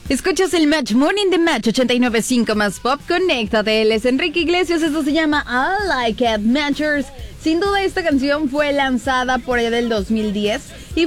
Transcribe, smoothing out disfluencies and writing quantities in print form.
Escuchas el Match Morning de Match 89.5 más pop. Conéctate, él es Enrique Iglesias. Esto se llama I Like It Matchers. Sin duda esta canción fue lanzada por allá del 2010 y